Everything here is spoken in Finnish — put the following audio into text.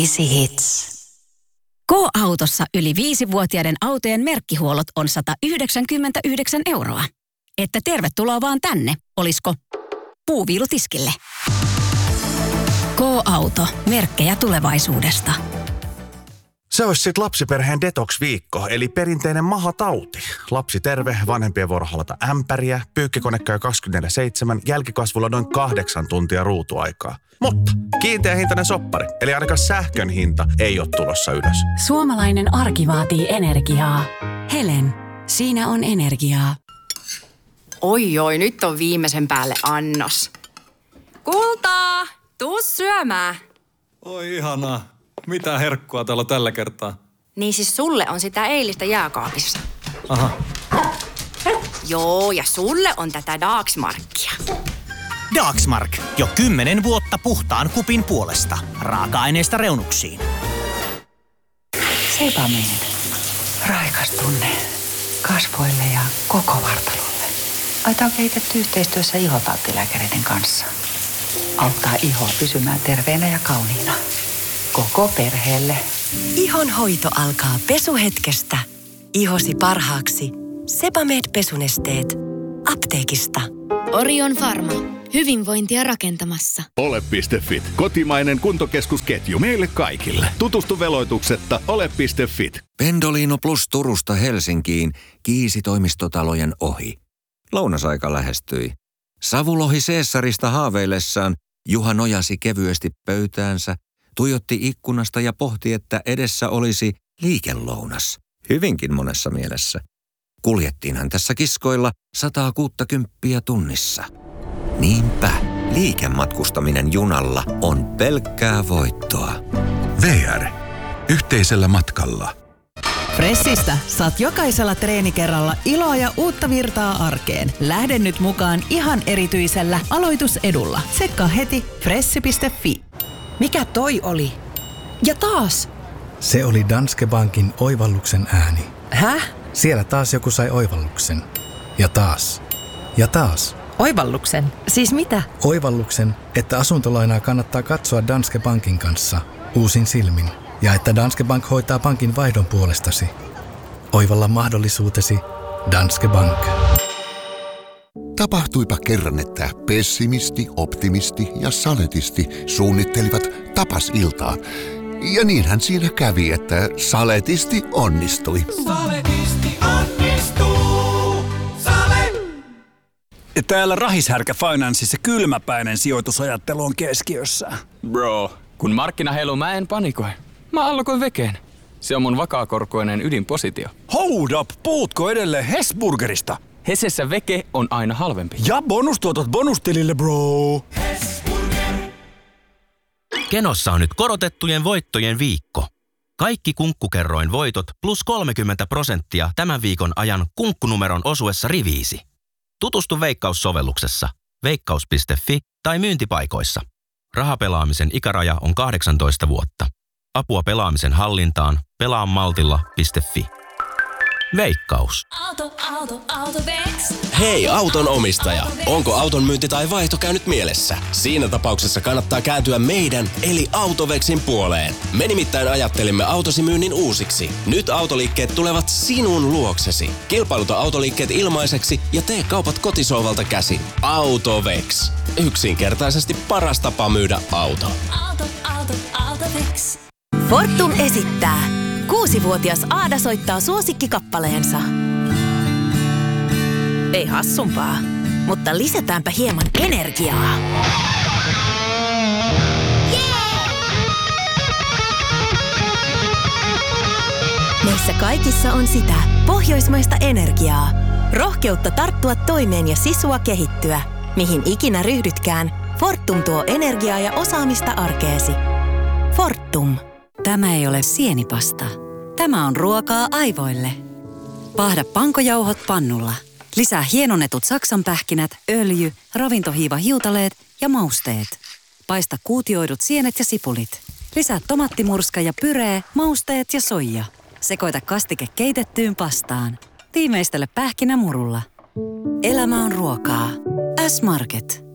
Easy Hits. K-autossa yli 5-vuotiaiden autojen merkkihuollot on 199 €. Että tervetuloa vaan tänne, olisko puuviilutiskille. K-auto, merkkejä tulevaisuudesta. Se olisi sitten lapsiperheen detox-viikko, eli perinteinen mahatauti. Lapsi terve, vanhempien vuoro halata ämpäriä, pyykkikone käy 24/7, jälkikasvulla noin 8 tuntia ruutuaikaa. Mutta kiinteä hintainen soppari, eli ainakaan sähkön hinta ei ole tulossa ylös. Suomalainen arki vaatii energiaa. Helen, siinä on energiaa. Oi, nyt on viimeisen päälle annos. Kultaa, tuu syömään. Oi ihanaa. Mitä herkkua täällä tällä kertaa? Niin siis sulle on sitä eilistä jääkaapissa. Aha. Joo, ja sulle on tätä Dagsmarkia. Dagsmark. Jo 10 vuotta puhtaan kupin puolesta. Raaka-aineista reunuksiin. Sebamed. Raikas tunne kasvoille ja koko vartalolle. Aita on kehitetty yhteistyössä ihotalttilääkäreiden kanssa. Auttaa ihoa pysymään terveenä ja kauniina. Koko perheelle. Ihon hoito alkaa pesuhetkestä. Ihosi parhaaksi. Sebamed-pesunesteet. Apteekista. Orion Pharma. Hyvinvointia rakentamassa. Ole.fit. Kotimainen kuntokeskusketju meille kaikille. Tutustu veloituksetta ole.fit. Pendolino Plus Turusta Helsinkiin kiisi toimistotalojen ohi. Lounasaika lähestyi. Savulohi Caesarista haaveillessaan Juha nojasi kevyesti pöytäänsä, tuijotti ikkunasta ja pohti, että edessä olisi liikelounas. Hyvinkin monessa mielessä. Kuljettiinhan tässä kiskoilla 160 tunnissa. Niinpä, liikematkustaminen junalla on pelkkää voittoa. VR. Yhteisellä matkalla. Fressistä saat jokaisella treenikerralla iloa ja uutta virtaa arkeen. Lähde nyt mukaan ihan erityisellä aloitusedulla. Tsekkaa heti fressi.fi. Mikä toi oli? Ja taas. Se oli Danske Bankin oivalluksen ääni. Häh? Siellä taas joku sai oivalluksen. Ja taas. Ja taas. Oivalluksen? Siis mitä? Oivalluksen, että asuntolainaa kannattaa katsoa Danske Bankin kanssa uusin silmin. Ja että Danske Bank hoitaa pankin vaihdon puolestasi. Oivalla mahdollisuutesi Danske Bank. Tapahtuipa kerran, että pessimisti, optimisti ja saletisti suunnittelivat tapasiltaa. Ja niinhän siinä kävi, että saletisti onnistui. Saletisti onnistuu. Sale! Täällä Rahishärkä Financeissa kylmäpäinen sijoitusajattelu on keskiössä. Bro, kun markkina heiluu, mä en panikoi. Mä allokoin vekeen. Se on mun vakaakorkoinen ydinpositio. Hold up! Puhutko edelleen Hesburgerista? Hesessä veke on aina halvempi. Ja bonustuotot bonustilille, bro! Kenossa on nyt korotettujen voittojen viikko. Kaikki Kunkkukerroin voitot plus 30% tämän viikon ajan kunkkunumeron osuessa riviisi. Tutustu Veikkaus-sovelluksessa, veikkaus.fi tai myyntipaikoissa. Rahapelaamisen ikäraja on 18 vuotta. Apua pelaamisen hallintaan pelaamaltilla.fi. Veikkaus. AutoVex. Hei auton omistaja, onko auton myynti tai vaihto käynyt mielessä? Siinä tapauksessa kannattaa kääntyä meidän eli AutoVexin puoleen. Me nimittäin ajattelimme autosi myynnin uusiksi. Nyt autoliikkeet tulevat sinun luoksesi. Kilpailuta autoliikkeet ilmaiseksi ja tee kaupat kotisohvalta käsin. AutoVex. Yksinkertaisesti paras tapa myydä auto. AutoVex. Fortum esittää. 6-vuotias Aada soittaa suosikkikappaleensa. Ei hassumpaa, mutta lisätäänpä hieman energiaa. Meissä kaikissa on sitä pohjoismaista energiaa. Rohkeutta tarttua toimeen ja sisua kehittyä. Mihin ikinä ryhdytkään, Fortum tuo energiaa ja osaamista arkeesi. Fortum. Tämä ei ole sienipasta. Tämä on ruokaa aivoille. Paahda pankojauhot pannulla. Lisää hienonnetut saksanpähkinät, öljy, ravintohiivahiutaleet ja mausteet. Paista kuutioidut sienet ja sipulit. Lisää tomattimurska ja pyree, mausteet ja soija. Sekoita kastike keitettyyn pastaan. Tiimeistele pähkinämurulla. Elämä on ruokaa. S-Market.